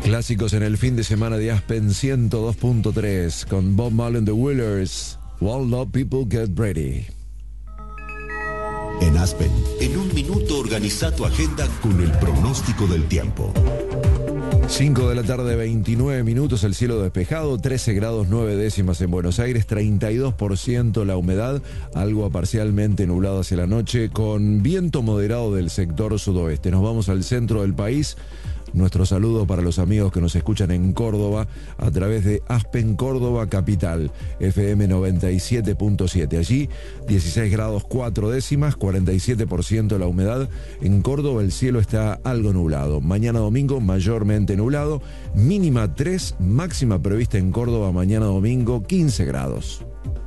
Clásicos en el fin de semana de Aspen 102.3 con Bob Marley and the Wailers. All the people get ready. En Aspen, en un minuto organiza tu agenda con el pronóstico del tiempo. 5 de la tarde, 29 minutos, el cielo despejado, 13 grados 9 décimas en Buenos Aires, 32% la humedad, algo parcialmente nublado hacia la noche, con viento moderado del sector sudoeste. Nos vamos al centro del país. Nuestro saludo para los amigos que nos escuchan en Córdoba a través de Aspen Córdoba Capital, FM 97.7. Allí 16 grados 4 décimas, 47% la humedad. En Córdoba el cielo está algo nublado. Mañana domingo mayormente nublado, mínima 3, máxima prevista en Córdoba mañana domingo 15 grados.